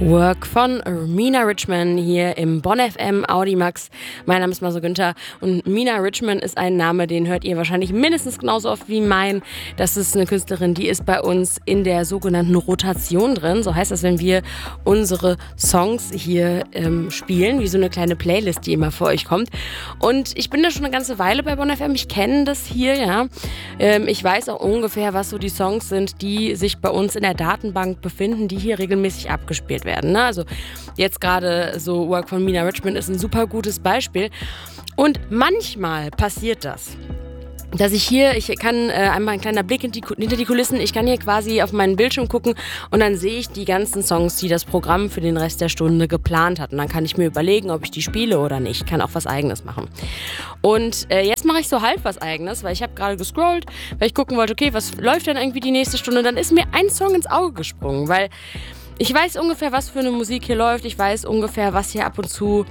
Work von Mina Richman hier im Bonn FM Audimax. Mein Name ist Maso Günther und Mina Richman ist ein Name, den hört ihr wahrscheinlich mindestens genauso oft wie mein. Das ist eine Künstlerin, die ist bei uns in der sogenannten Rotation drin. So heißt das, wenn wir unsere Songs hier spielen, wie so eine kleine Playlist, die immer vor euch kommt. Und ich bin da schon eine ganze Weile bei Bonn FM. Ich kenne das hier, ja. Ich weiß auch ungefähr, was so die Songs sind, die sich bei uns in der Datenbank befinden, die hier regelmäßig abgespielt werden. Ne? Also jetzt gerade so Work von Mina Richman ist ein super gutes Beispiel. Und manchmal passiert das, dass ich kann einmal ein kleiner Blick hinter die Kulissen, ich kann hier quasi auf meinen Bildschirm gucken und dann sehe ich die ganzen Songs, die das Programm für den Rest der Stunde geplant hat. Und dann kann ich mir überlegen, ob ich die spiele oder nicht. Ich kann auch was Eigenes machen. Und jetzt mache ich so halb was Eigenes, weil ich habe gerade gescrollt, weil ich gucken wollte, okay, was läuft denn irgendwie die nächste Stunde? Und dann ist mir ein Song ins Auge gesprungen, weil ich weiß ungefähr, was für eine Musik hier läuft. Ich weiß ungefähr, was hier ab und zu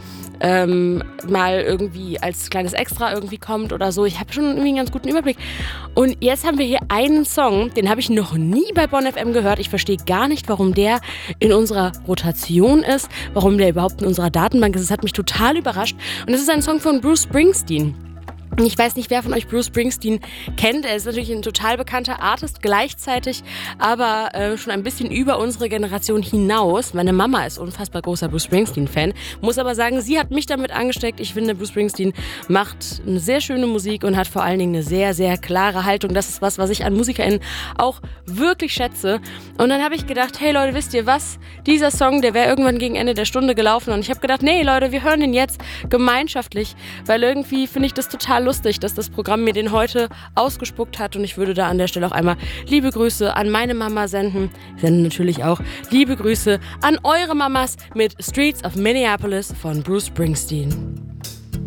mal irgendwie als kleines Extra irgendwie kommt oder so. Ich habe schon irgendwie einen ganz guten Überblick. Und jetzt haben wir hier einen Song, den habe ich noch nie bei Bonn FM gehört. Ich verstehe gar nicht, warum der in unserer Rotation ist, warum der überhaupt in unserer Datenbank ist. Das hat mich total überrascht. Und es ist ein Song von Bruce Springsteen. Ich weiß nicht, wer von euch Bruce Springsteen kennt. Er ist natürlich ein total bekannter Artist gleichzeitig, aber schon ein bisschen über unsere Generation hinaus. Meine Mama ist unfassbar großer Bruce Springsteen-Fan, muss aber sagen, sie hat mich damit angesteckt. Ich finde, Bruce Springsteen macht eine sehr schöne Musik und hat vor allen Dingen eine sehr, sehr klare Haltung. Das ist was ich an MusikerInnen auch wirklich schätze. Und dann habe ich gedacht, hey Leute, wisst ihr was? Dieser Song, der wäre irgendwann gegen Ende der Stunde gelaufen und ich habe gedacht, nee Leute, wir hören den jetzt gemeinschaftlich, weil irgendwie finde ich das total lustig, dass das Programm mir den heute ausgespuckt hat und ich würde da an der Stelle auch einmal liebe Grüße an meine Mama senden. Ich sende natürlich auch liebe Grüße an eure Mamas mit Streets of Minneapolis von Bruce Springsteen.